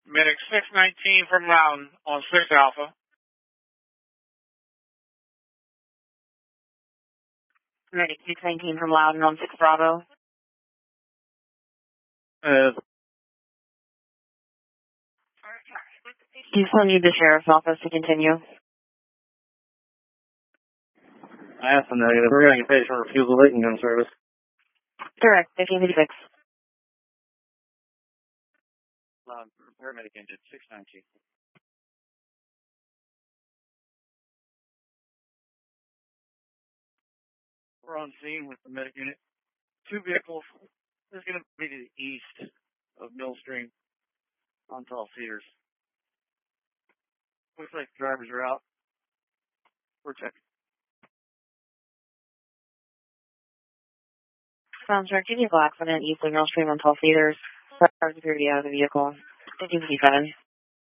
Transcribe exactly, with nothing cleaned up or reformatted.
Medic six nineteen from Loudon on six Alpha. Medic six nineteen from Loudon on six Bravo. Uh, Do you still need the sheriff's office to continue? I asked them negative. We're going to get paid for refusal of gun service. Correct, fifteen fifty-six. Um, paramedic engine six nineteen. We're on scene with the medic unit. Two vehicles. This is going to be to the east of Millstream on Tall Cedars. Looks like the drivers are out. We're checking. Sounds right. Vehicle accident east of Millstream on Tall Cedars. Security out of the vehicle. fifteen fifty-seven.